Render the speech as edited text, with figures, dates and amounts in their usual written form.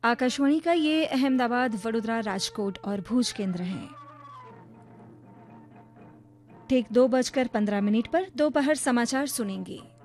आकाशवाणी का ये अहमदाबाद, वडोदरा, राजकोट और भूज केंद्र हैं। ठीक 2:15 पर दोपहर समाचार सुनेंगे।